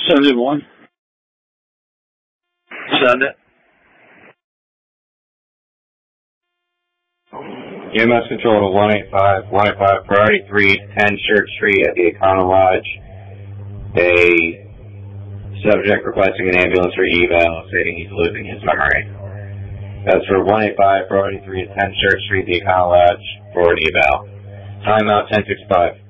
71. Send it. EMS control to 185 priority 310 Church Street at the Econo Lodge. A subject requesting an ambulance for eval, stating he's losing his memory. That's for 185 priority 310 Church Street, the Econo Lodge, for an eval. Timeout 10:65.